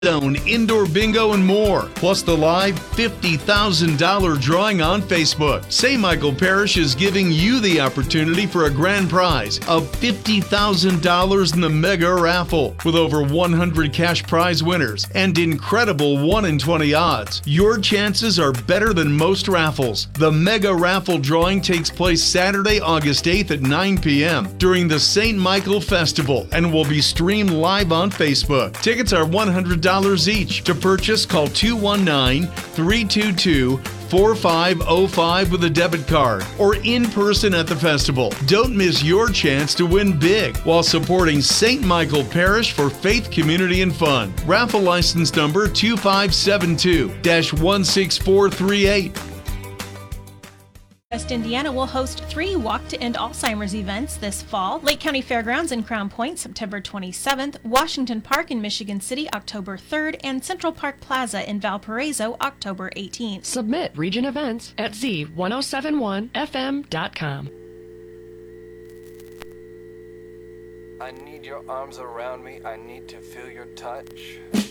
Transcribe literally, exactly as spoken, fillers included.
Zone, Indoor Bingo, and more. Plus the live fifty thousand dollars drawing on Facebook. Saint Michael Parish is giving you the opportunity for a grand prize of fifty thousand dollars in the mega raffle with over one hundred cash prize winners and incredible one in twenty odds. Your chances are better than most raffles. The mega raffle drawing takes place Saturday, August eighth at nine p.m. during the Saint Michael Festival and will be streamed live on Facebook. Tickets are one hundred dollars each. To purchase, call two one nine, three two two, four five zero five with a debit card or in person at the festival. Don't miss your chance to win big while supporting Saint Michael Parish for faith, community, and fun. Raffle license number two five seven two dash one six four three eight. West Indiana will host three Walk to End Alzheimer's events this fall. Lake County Fairgrounds in Crown Point, September twenty-seventh, Washington Park in Michigan City, October third, and Central Park Plaza in Valparaiso, October eighteenth. Submit region events at z ten seventy-one f m dot com. I need your arms around me. I need to feel your touch.